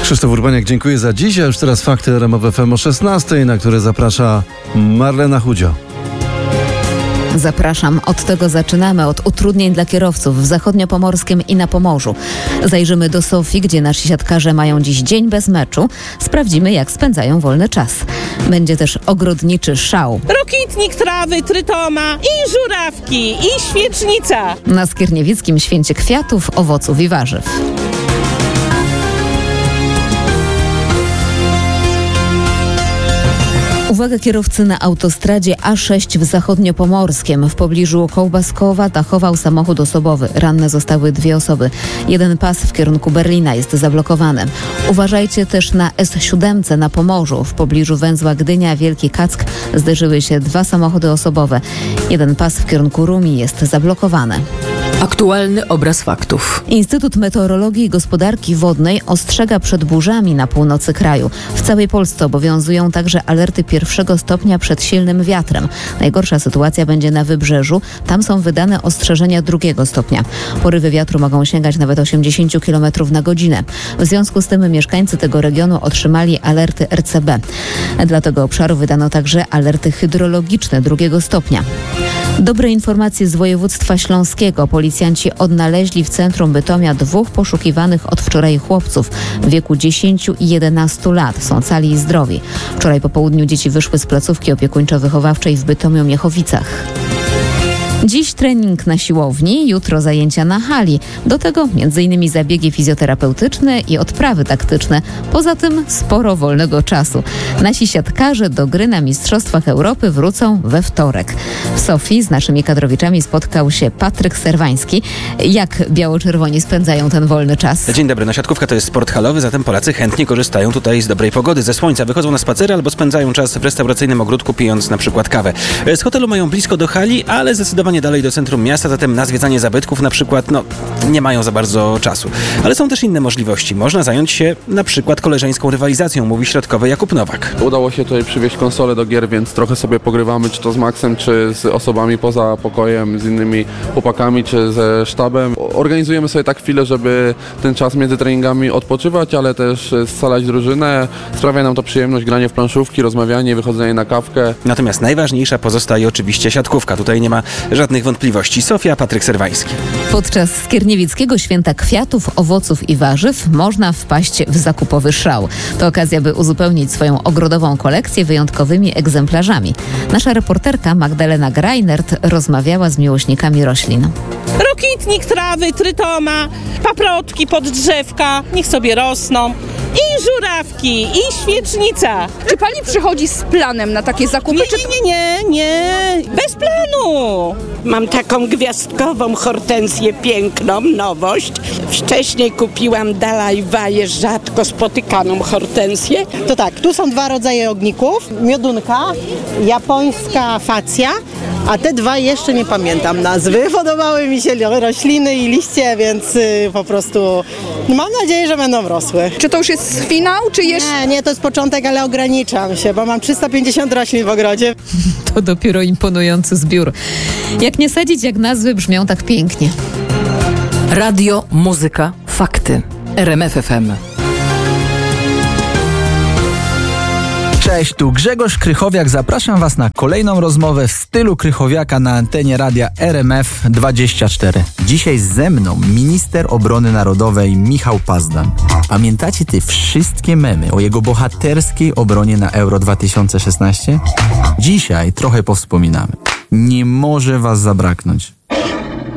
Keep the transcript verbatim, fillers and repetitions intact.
Krzysztof Urbaniak, dziękuję za dziś, a już teraz fakty R M F F M o szesnastej, na które zaprasza Marlena Chudzio. Zapraszam. Od tego zaczynamy, od utrudnień dla kierowców w Zachodniopomorskiem i na Pomorzu. Zajrzymy do Sofii, gdzie nasi siatkarze mają dziś dzień bez meczu. Sprawdzimy, jak spędzają wolny czas. Będzie też ogrodniczy szał. Rokitnik trawy, trytoma i żurawki, i świecznica. Na Skierniewickim święcie kwiatów, owoców i warzyw. Uwaga kierowcy na autostradzie A sześć w Zachodniopomorskiem. W pobliżu Kołbaskowa tachował samochód osobowy. Ranne zostały dwie osoby. Jeden pas w kierunku Berlina jest zablokowany. Uważajcie też na S siedem na Pomorzu. W pobliżu węzła Gdynia-Wielki Kack zderzyły się dwa samochody osobowe. Jeden pas w kierunku Rumi jest zablokowany. Aktualny obraz faktów. Instytut Meteorologii i Gospodarki Wodnej ostrzega przed burzami na północy kraju. W całej Polsce obowiązują także alerty pierwszego stopnia przed silnym wiatrem. Najgorsza sytuacja będzie na Wybrzeżu. Tam są wydane ostrzeżenia drugiego stopnia. Porywy wiatru mogą sięgać nawet osiemdziesiąt kilometrów na godzinę. W związku z tym mieszkańcy tego regionu otrzymali alerty R C B. Dla tego obszaru wydano także alerty hydrologiczne drugiego stopnia. Dobre informacje z województwa śląskiego. Policjanci odnaleźli w centrum Bytomia dwóch poszukiwanych od wczoraj chłopców w wieku dziesięciu i jedenastu lat. Są cali i zdrowi. Wczoraj po południu dzieci wyszły z placówki opiekuńczo-wychowawczej w Bytomiu-Miechowicach. Dziś trening na siłowni, jutro zajęcia na hali. Do tego między innymi zabiegi fizjoterapeutyczne i odprawy taktyczne. Poza tym sporo wolnego czasu. Nasi siatkarze do gry na Mistrzostwach Europy wrócą we wtorek. W Sofii z naszymi kadrowiczami spotkał się Patryk Serwański. Jak biało-czerwoni spędzają ten wolny czas? Dzień dobry. No, siatkówka to jest sport halowy, zatem Polacy chętnie korzystają tutaj z dobrej pogody, ze słońca. Wychodzą na spacery albo spędzają czas w restauracyjnym ogródku, pijąc na przykład kawę. Z hotelu mają blisko do hali, ale zdecydowanie dalej do centrum miasta, zatem na zwiedzanie zabytków na przykład, no, nie mają za bardzo czasu. Ale są też inne możliwości. Można zająć się na przykład koleżeńską rywalizacją, mówi środkowy Jakub Nowak. Udało się tutaj przywieźć konsolę do gier, więc trochę sobie pogrywamy, czy to z Maxem, czy z osobami poza pokojem, z innymi chłopakami, czy ze sztabem. Organizujemy sobie tak chwilę, żeby ten czas między treningami odpoczywać, ale też scalać drużynę. Sprawia nam to przyjemność, granie w planszówki, rozmawianie, wychodzenie na kawkę. Natomiast najważniejsza pozostaje oczywiście siatkówka. Tutaj nie ma żadnych wątpliwości. Sofia, Patryk Serwański. Podczas Skierniewickiego święta kwiatów, owoców i warzyw można wpaść w zakupowy szał. To okazja, by uzupełnić swoją ogrodową kolekcję wyjątkowymi egzemplarzami. Nasza reporterka Magdalena Greinert rozmawiała z miłośnikami roślin. Rokitnik trawy, trytoma, paprotki pod drzewka, niech sobie rosną. I żurawki, i świecznica. Czy pani przychodzi z planem na takie zakupy? Nie, nie, nie, nie, nie. Bez planu. Mam taką gwiazdkową hortensję piękną, nowość. Wcześniej kupiłam Dalajwaję, rzadko spotykaną hortensję. To tak, tu są dwa rodzaje ogników. Miodunka, japońska facja, a te dwa jeszcze nie pamiętam nazwy. Podobały mi się rośliny i liście, więc y, po prostu mam nadzieję, że będą rosły. Czy to już jest finał, czy jeszcze? Nie, nie, to jest początek, ale ograniczam się, bo mam trzysta pięćdziesiąt roślin w ogrodzie. To dopiero imponujący zbiór. Jak nie sadzić, jak nazwy brzmią tak pięknie. Radio, muzyka, fakty. R M F F M. Cześć, tu Grzegorz Krychowiak. Zapraszam Was na kolejną rozmowę w stylu Krychowiaka na antenie radia R M F dwadzieścia cztery. Dzisiaj ze mną minister obrony narodowej Michał Pazdan. Pamiętacie te wszystkie memy o jego bohaterskiej obronie na Euro dwa tysiące szesnaście? Dzisiaj trochę powspominamy. Nie może Was zabraknąć.